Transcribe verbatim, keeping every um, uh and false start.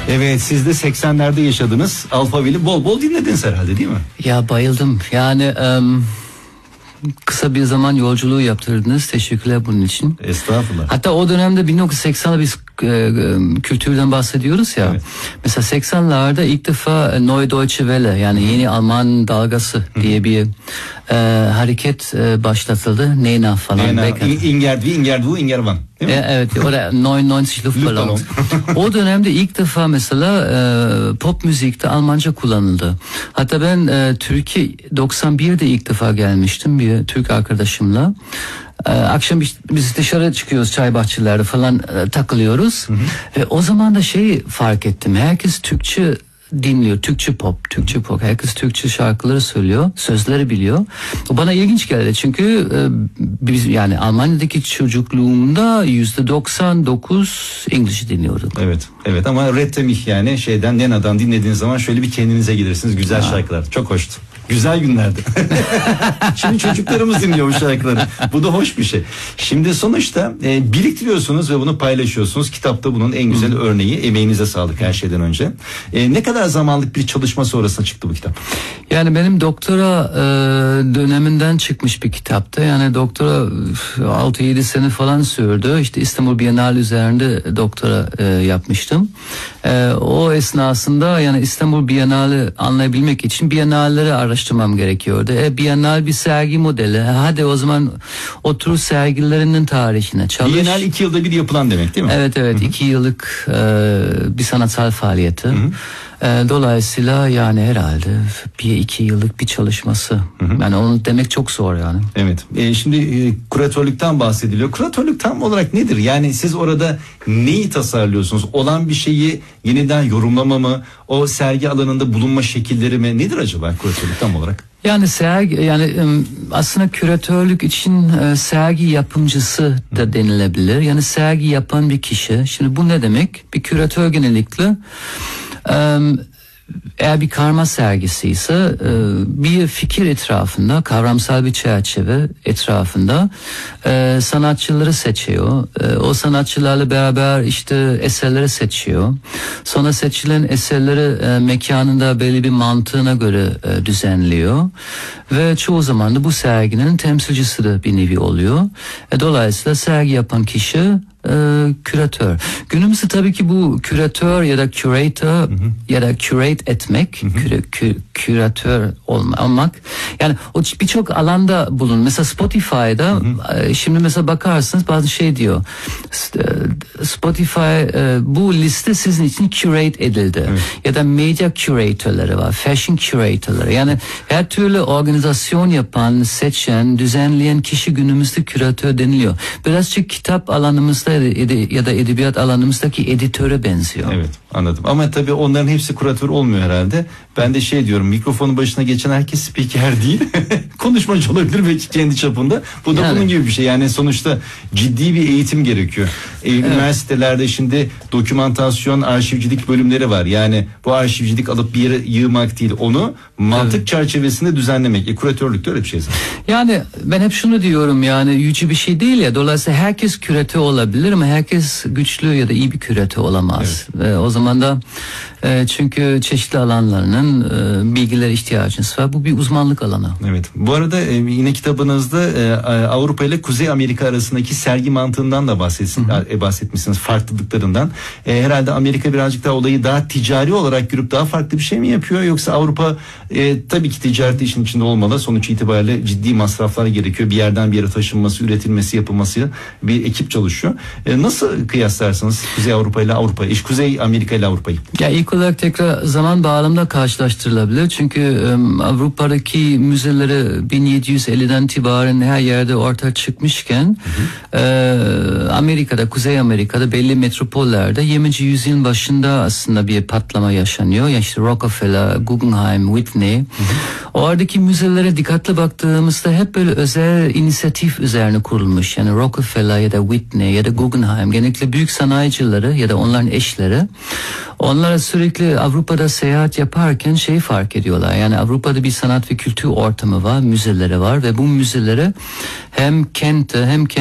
Evet, siz de seksenlerde yaşadınız. Alphaville'i bol bol dinlediniz herhalde, değil mi? Ya bayıldım. Yani um, kısa bir zaman yolculuğu yaptırdınız. Teşekkürler bunun için. Estağfurullah. Hatta o dönemde bin dokuz yüz seksende biz e, kültürden bahsediyoruz ya. Evet. Mesela seksenlerde ilk defa Neue Deutsche Welle, yani yeni Alman dalgası diye bir e, hareket e, başlatıldı. Nena falan. Nena, Inger wie, Inger du, Inger wann. E, evet, o da doksan Luftballon. O dönemde ilk defa mesela e, pop müzikte Almanca kullanıldı. Hatta ben e, Türkiye doksan birde ilk defa gelmiştim bir Türk arkadaşımla. Ee, akşam biz dışarı çıkıyoruz, çay bahçelerde falan e, takılıyoruz. Hı hı. Ve o zaman da şeyi fark ettim. Herkes Türkçe dinliyor. Türkçe pop, Türkçe pop. Herkes Türkçe şarkıları söylüyor. Sözleri biliyor. O bana ilginç geldi. Çünkü e, biz yani Almanya'daki çocukluğumda yüzde doksan dokuz İngilizce dinliyorduk. Evet. Evet ama Rettemich, yani şeyden, Nena'dan dinlediğiniz zaman şöyle bir kendinize gelirsiniz. Güzel ha. şarkılar. Çok hoştu. Güzel günlerdi. Şimdi çocuklarımız dinliyor bu şarkıları. Bu da hoş bir şey. Şimdi sonuçta e, biriktiriyorsunuz ve bunu paylaşıyorsunuz. Kitapta bunun en güzel hmm. örneği. Emeğinize sağlık her şeyden önce. E, ne kadar zamanlık bir çalışma sonrasında çıktı bu kitap? Yani benim doktora e, döneminden çıkmış bir kitaptı. Yani doktora altı yedi sene falan sürdü. İşte İstanbul Biennale üzerinde doktora e, yapmıştım. E, o esnasında yani İstanbul Biennale anlayabilmek için Biennale'leri araştırmam gerekiyordu. E, Biennale bir sergi modeli. Hadi o zaman otur sergilerinin tarihine çalış. Biennale iki yılda bir yapılan demek, değil mi? Evet evet. Hı-hı. iki yıllık e, bir sanatsal faaliyeti. Hı-hı. Dolayısıyla yani herhalde bir iki yıllık bir çalışması. Hı hı. Yani onu demek çok zor yani. Evet. E, şimdi e, kuratörlükten bahsediliyor. Kuratörlük tam olarak nedir? Yani siz orada neyi tasarlıyorsunuz? Olan bir şeyi yeniden yorumlama mı? O sergi alanında bulunma şekilleri mi? Nedir acaba kuratörlük tam olarak? Yani sergi, yani aslında küratörlük için sergi yapımcısı da denilebilir. Yani sergi yapan bir kişi. Şimdi bu ne demek? Bir küratör genellikle eğer bir karma sergisi ise bir fikir etrafında, kavramsal bir çerçeve etrafında sanatçıları seçiyor. O sanatçılarla beraber işte eserleri seçiyor. Sonra seçilen eserleri mekanında belli bir mantığına göre düzenliyor. Ve çoğu zaman da bu serginin temsilcisi de bir nevi oluyor. Dolayısıyla sergi yapan kişi e, küratör. Günümüzde tabii ki bu küratör ya da curator hı hı. ya da curate etmek, hı hı. Kü, kü, küratör olmak. Yani o birçok alanda bulun. Mesela Spotify'da hı hı. şimdi mesela bakarsınız bazı şey diyor. Spotify e, bu liste sizin için curate edildi. Evet. Ya da medya curatörleri var, fashion curatörleri. Yani her türlü organizasyon yapan, seçen, düzenleyen kişi günümüzde küratör deniliyor. Birazcık kitap alanımızda ya da edebiyat alanımızdaki editöre benziyor. Evet, anladım. Ama tabii onların hepsi kuratör olmuyor herhalde. Ben de şey diyorum, mikrofonun başına geçen herkes spiker değil. Konuşmacı olabilir belki kendi çapında. Bu da yani bunun gibi bir şey. Yani sonuçta ciddi bir eğitim gerekiyor. Ee, evet. Üniversitelerde şimdi dokümantasyon, arşivcilik bölümleri var. Yani bu arşivcilik alıp bir yere yığmak değil, onu mantık evet. çerçevesinde düzenlemek. E, kuratörlük de öyle bir şey zaten. Yani ben hep şunu diyorum, yani yüce bir şey değil ya. Dolayısıyla herkes küratör olabilir ama herkes güçlü ya da iyi bir küratör olamaz. Evet. Ve o zaman da e, çünkü çeşitli alanlarının e, bilgilere ihtiyacınız var. Bu bir uzmanlık alanı. Evet. Bu arada e, yine kitabınızda e, Avrupa ile Kuzey Amerika arasındaki sergi mantığından da bahsetsin, e, bahsetmişsiniz, farklılıklarından. E, herhalde Amerika birazcık daha olayı daha ticari olarak görüp daha farklı bir şey mi yapıyor, yoksa Avrupa e, tabii ki ticaret işin içinde olmalı. Sonuç itibariyle ciddi masraflar gerekiyor. Bir yerden bir yere taşınması, üretilmesi, yapılması, bir ekip çalışıyor. E, nasıl kıyaslarsınız Kuzey Avrupa ile Avrupa'yı, iş Kuzey Amerika ile Avrupa'yı? Ya ilk olarak tekrar zaman bağlamında karşılaştırılabilir. Çünkü e, Avrupa'daki müzeleri bin yedi yüz elliden itibaren her yerde ortaya çıkmışken hı hı. E, Amerika'da, Kuzey Amerika'da belli metropollerde yirminci yüzyılın başında aslında bir patlama yaşanıyor. Yani işte Rockefeller, Guggenheim, Whitney. Hı hı. Oradaki müzelere dikkatli baktığımızda hep böyle özel inisiyatif üzerine kurulmuş. Yani Rockefeller ya da Whitney ya da Guggenheim, genellikle büyük sanayicileri ya da onların eşleri, onlar sürekli Avrupa'da seyahat yaparken şeyi fark ediyorlar. Yani Avrupa'da bir sanat ve kültür ortamı var, müzeleri var ve bu müzeleri hem kente hem